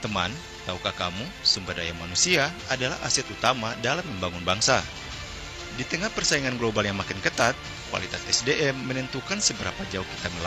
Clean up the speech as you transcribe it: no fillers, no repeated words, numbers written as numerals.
Teman, tahukah kamu, sumber daya manusia adalah aset utama dalam membangun bangsa. Di tengah persaingan global yang makin ketat, kualitas SDM menentukan seberapa jauh kita melangkah